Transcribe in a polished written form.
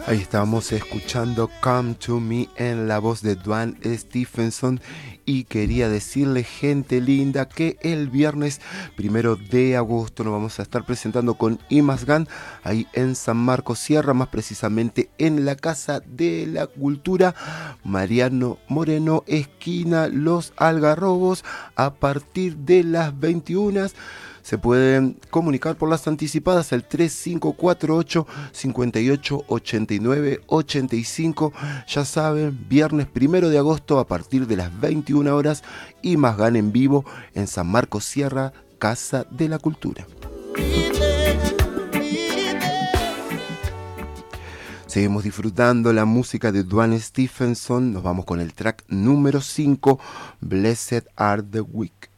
Ahí estamos escuchando Come to Me en la voz de Dwayne Stephenson, y quería decirle, gente linda, que el viernes 1 de agosto nos vamos a estar presentando con Imasgan ahí en San Marcos Sierra, más precisamente en la Casa de la Cultura Mariano Moreno, esquina Los Algarrobos, a partir de las 21. Se pueden comunicar por las anticipadas al 3548 58 89 85. Ya saben, viernes 1 de agosto a partir de las 21 horas, Imasgan en vivo en San Marcos Sierra, Casa de la Cultura. Seguimos disfrutando la música de Dwayne Stephenson. Nos vamos con el track número 5, Blessed Are the Weak.